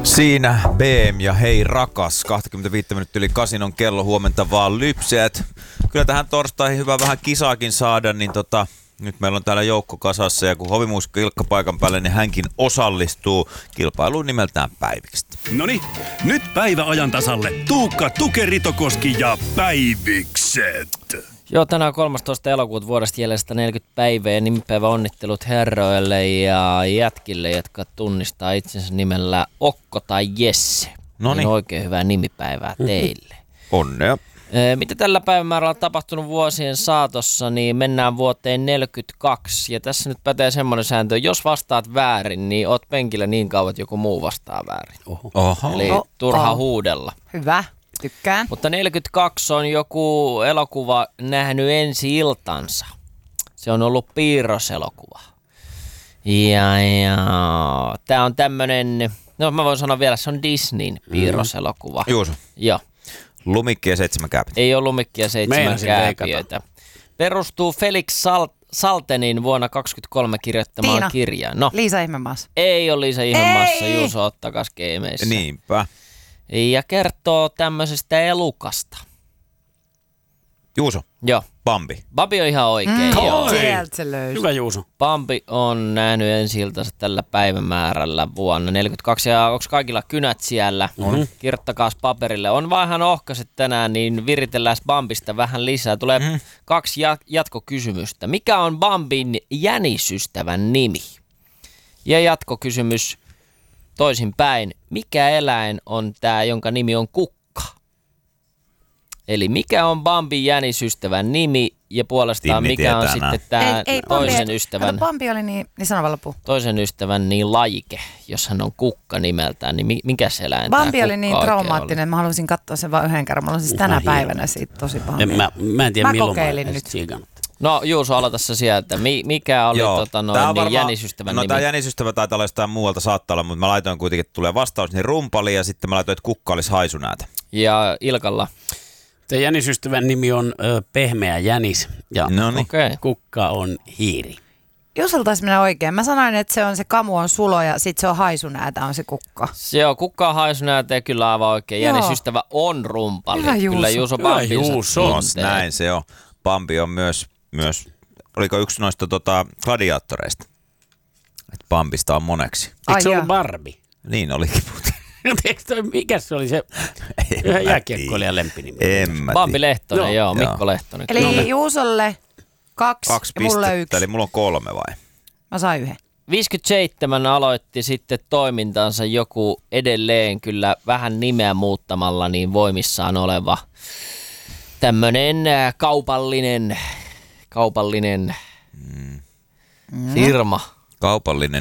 Siinä BM ja hei rakas, 25 minuuttia yli 8 on kello, huomenta vaan lypseät. Kyllä tähän torstaihin hyvä vähän kisaakin saada, niin nyt meillä on täällä joukko kasassa ja kun Hovimuusikko Ilkka paikan päälle, niin hänkin osallistuu kilpailuun nimeltään Päivikset. Noniin, nyt päiväajan tasalle Tuukka Tukeritokoski ja Päivikset. Joo, tänään 13. elokuuta vuodesta jäljellä 140 päivää. Nimipäivä onnittelut herroille ja jätkille, jotka tunnistaa itsensä nimellä Okko tai Jesse. Niin oikein hyvää nimipäivää teille. Onnea. Mitä tällä päivämäärällä on tapahtunut vuosien saatossa, niin mennään vuoteen 42. Ja tässä nyt pätee semmoinen sääntö, jos vastaat väärin, niin oot penkillä niin kauan, että joku muu vastaa väärin. Oho. Eli turha huudella. Hyvä. Tykkään. Mutta 42 on joku elokuva nähnyt ensi iltansa. Se on ollut piirroselokuva. Ja tää on tämmönen, no mä voin sanoa vielä, se on Disneyn piirroselokuva. Juuso. Joo. Lumikki ja 7 kääpiötä. Ei ole Lumikki ja 7 kääpiöitä. Perustuu Felix Saltenin vuonna 1923 kirjoittamaan Tiina. kirjaan. No. Liisa Ihmemaassa. Ei ole Liisa Ihmemaassa, Juuso ottakas keimeissä. Niinpä. Ja kertoo tämmöisestä elukasta. Juuso. Joo. Bambi. Bambi on ihan oikein, joo. Sieltä se löysi. Hyvä Juuso. Bambi on nähnyt ensi-iltansa tällä päivämäärällä vuonna 42. Ja onko kaikilla kynät siellä? Kirjoittakaas paperille. On vähän ohkaiset tänään, niin viritellään Bambista vähän lisää. Tulee 2 jatkokysymystä. Mikä on Bambin jänisystävän nimi? Ja jatkokysymys toisinpäin. Mikä eläin on tämä, jonka nimi on kukka? Eli mikä on Bambin jänisystävän nimi ja puolestaan Tinni mikä on tietää sitten tämä toisen Bambi, ystävän, Bambi oli niin sano vaan loppuun. toisen ystävän niin lajike, jos hän on kukka nimeltään, niin mikä se eläin tämä Bambi oli kukka niin oikein traumaattinen, oli? että mä haluaisin katsoa sen vain yhden kerran. Mä olen siis tänä päivänä siitä tosi pahoin. Mä en tiedä Mä milloin kokeilin mä nyt. siikannut. No Juuso, aloita sä sieltä. Mikä oli niin jänisystävän nimi? Tämä jänisystävä taitaa olla jostain muualta saattaa olla, mutta mä laitoin kuitenkin, että tulee vastaus, niin rumpali ja sitten mä laitoin, että kukka olisi haisunäätä. Ja Ilkalla? Tämä jänisystävän nimi on pehmeä jänis ja kukka on hiiri. Juusolta taisi mennä oikein. Mä sanoin, että se on se kamu on sulo ja sit se on haisunäätä on se kukka. Joo, kukka on haisunäätä ja kyllä aivan oikein. Jänisystävä on rumpali. Hyvä Juuso. Kyllä Juuso Bambinsa tuntee. Näin se on. Bambi on myös oliko yksi noista gladiaattoreista? Että Bambista on moneksi. Eikö se ollut Barbie? Niin olikin muuten. Mikä se oli se yhden jääkiekkoilijan lempinimi? Bambi Lehtonen, joo, Mikko Lehtonen. Eli Juusolle 2 ja mulle pistettä, 1. eli mulla on 3 vai? Mä sain 1. 57 aloitti sitten toimintansa joku edelleen kyllä vähän nimeä muuttamalla niin voimissaan oleva tämmönen kaupallinen firma. Kaupallinen